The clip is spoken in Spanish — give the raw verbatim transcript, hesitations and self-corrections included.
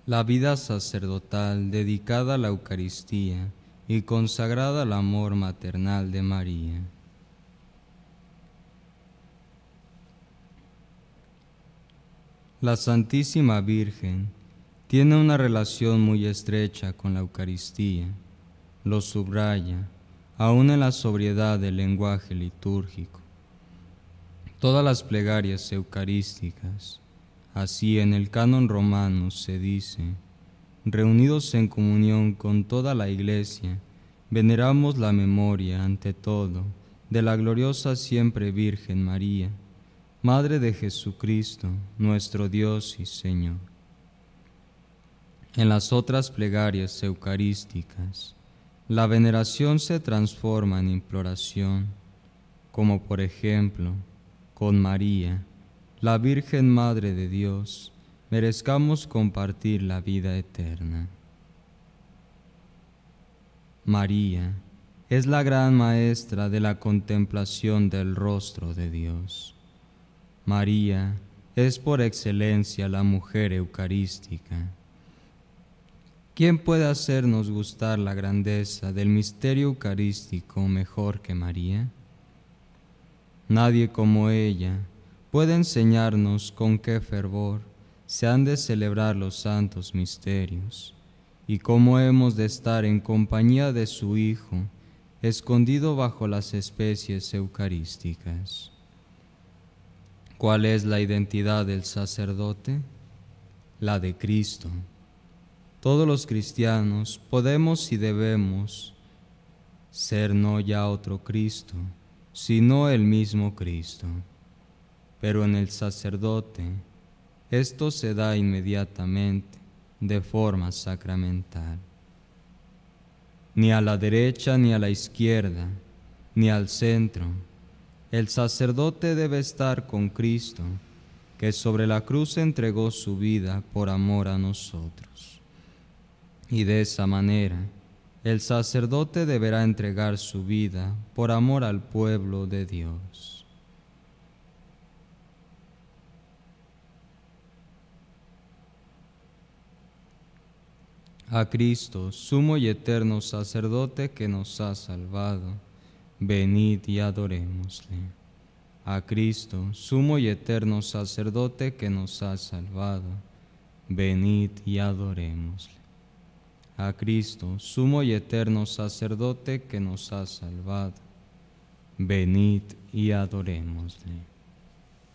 La vida sacerdotal dedicada a la Eucaristía y consagrada al amor maternal de María. La Santísima Virgen tiene una relación muy estrecha con la Eucaristía. Lo subraya, aún en la sobriedad del lenguaje litúrgico. Todas las plegarias eucarísticas, así en el canon romano se dice, reunidos en comunión con toda la Iglesia, veneramos la memoria, ante todo, de la gloriosa siempre Virgen María, Madre de Jesucristo, nuestro Dios y Señor. En las otras plegarias eucarísticas, la veneración se transforma en imploración, como por ejemplo, con María, la Virgen Madre de Dios, merezcamos compartir la vida eterna. María es la gran maestra de la contemplación del rostro de Dios. María es por excelencia la mujer eucarística. ¿Quién puede hacernos gustar la grandeza del misterio eucarístico mejor que María? Nadie como ella puede enseñarnos con qué fervor se han de celebrar los santos misterios y cómo hemos de estar en compañía de su Hijo, escondido bajo las especies eucarísticas. ¿Cuál es la identidad del sacerdote? La de Cristo. Todos los cristianos podemos y debemos ser no ya otro Cristo, sino el mismo Cristo. Pero en el sacerdote, esto se da inmediatamente, de forma sacramental. Ni a la derecha ni a la izquierda, ni al centro, el sacerdote debe estar con Cristo, que sobre la cruz entregó su vida por amor a nosotros. Y de esa manera, el sacerdote deberá entregar su vida por amor al pueblo de Dios. A Cristo, sumo y eterno sacerdote que nos ha salvado, venid y adorémosle. A Cristo, sumo y eterno sacerdote que nos ha salvado, venid y adorémosle. A Cristo, sumo y eterno sacerdote que nos ha salvado, venid y adorémosle.